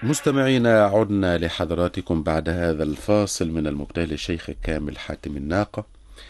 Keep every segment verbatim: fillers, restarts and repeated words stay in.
مستمعينا، عدنا لحضراتكم بعد هذا الفاصل من المبتهل الشيخ كامل حاتم الناقة.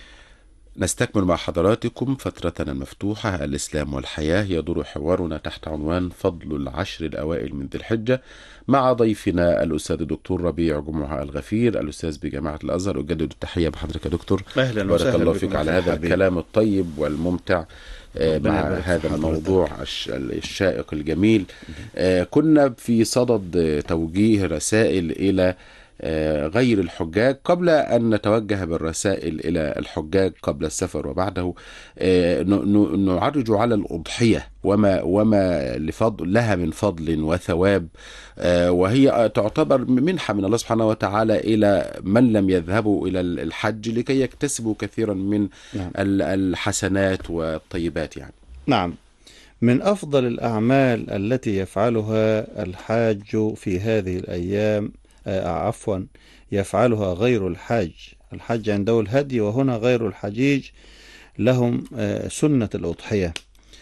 نستكمل مع حضراتكم فترتنا المفتوحة الإسلام والحياة. يدور حوارنا تحت عنوان فضل العشر الأوائل من ذي الحجة مع ضيفنا الأستاذ الدكتور ربيع جمعة الغفير، الأستاذ بجامعة الأزهر. أجدد التحية بحضرتك يا دكتور. أهلا بارك وسهلا الله بكم فيك على أخي هذا الحبيب. الكلام الطيب والممتع آه، ربنا مع يبارك في هذا حضرتك. الموضوع الش- الشائق الجميل. آه، كنا في صدد آه، توجيه رسائل إلى آه، غير الحجاج. قبل أن نتوجه بالرسائل إلى الحجاج قبل السفر وبعده، آه، ن- ن- نعرج على الأضحية وما وما لفضل لها من فضل وثواب، آه، وهي تعتبر منحة من الله سبحانه وتعالى إلى من لم يذهبوا إلى الحج لكي يكتسبوا كثيرا من نعم. ال- الحسنات والطيبات يعني. نعم، من أفضل الأعمال التي يفعلها الحاج في هذه الأيام، آه، عفوا يفعلها غير الحاج. الحج عنده الهدي، وهنا غير الحجيج لهم آه، سنة الأضحية،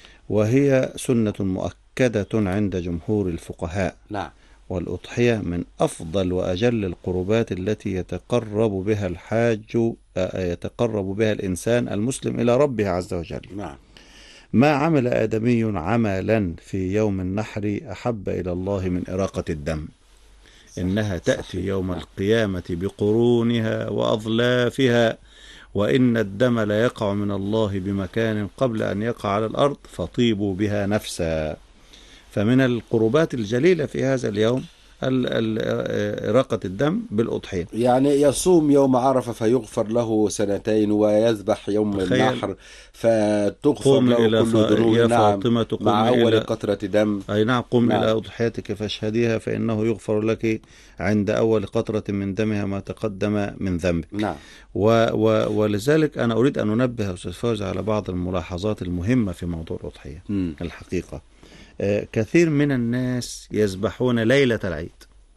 وهي سنة مؤكدة عند جمهور الفقهاء. نعم. والأضحية من أفضل وأجل القربات التي يتقرب بها الحاج، آه، يتقرب بها الإنسان المسلم إلى ربه عز وجل. نعم. ما عمل آدمي عملا في يوم النحر أحب إلى الله من إراقة الدم. إنها تأتي صحيح. يوم نعم. القيامة بقرونها وأظلافها، وإن الدم لا يقع من الله بمكان قبل أن يقع على الأرض، فطيبوا بها نفسا. فمن القربات الجليلة في هذا اليوم ال- ال- إراقة الدم بالأضحية. يعني يصوم يوم عرفة فيغفر له سنتين، ويذبح يوم تخيل. النحر فتغفر قومي له إلى كل ف... ذنوب. يا نعم. فاطمة مع قومي أول إلى قطرة دم. أي نعم، قم نعم. إلى أضحيتك فاشهديها، فإنه يغفر لك عند أول قطرة من دمها ما تقدم من ذنبك. نعم. و... و... ولذلك أنا أريد أن أنبه أستاذ فوزي على بعض الملاحظات المهمة في موضوع الأضحية. مم. الحقيقة آه، كثير من الناس يذبحون ليلة العيد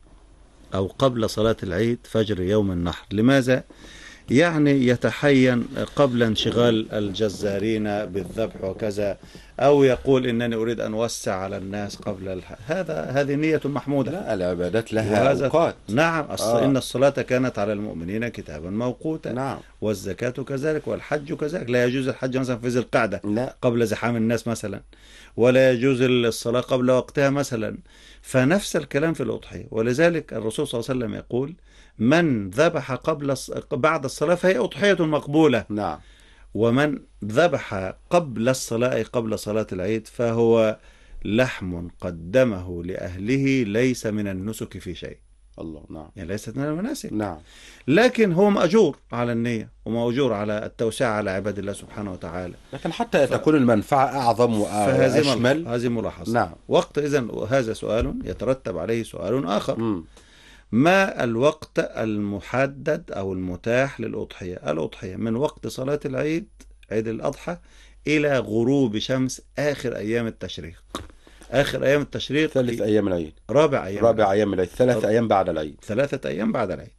أو قبل صلاة العيد فجر يوم النحر. لماذا؟ يعني يتحين قبل انشغال الجزارين بالذبح وكذا، أو يقول إنني أريد أن أوسع على الناس قبل الح... هذا هذه نية محمودة. لا، العبادات لها وهذا أوقات. نعم، الص... آه. إن الصلاة كانت على المؤمنين كتابا موقوتا. نعم. والزكاة كذلك، والحج كذلك. لا يجوز الحج مثلا في ذي القعدة لا. قبل زحام الناس مثلا، ولا يجوز الصلاة قبل وقتها مثلا. فنفس الكلام في الأضحية. ولذلك الرسول صلى الله عليه وسلم يقول: من ذبح قبل الص- بعد الصلاة فهي أضحية مقبولة، نعم. ومن ذبح قبل الصلاة أي قبل صلاة العيد فهو لحم قدمه لأهله ليس من النسك في شيء. الله. نعم. يعني ليست من المناسك، نعم. لكن هو مأجور على النية ومأجور على التوسعة على عباد الله سبحانه وتعالى. لكن حتى تكون المنفعة أعظم فهذه وأشمل. هذه ملاحظة. نعم. وقت إذن هذا سؤال يترتب عليه سؤال آخر: مم. ما الوقت المحدد أو المتاح للأضحية؟ الأضحية من وقت صلاة العيد، عيد الأضحى، إلى غروب شمس آخر أيام التشريق. آخر أيام التشريق ثالث أيام العيد. رابع أيام رابع العيد. أيام العيد. ثلاث أيام بعد العيد. ثلاثة أيام بعد العيد.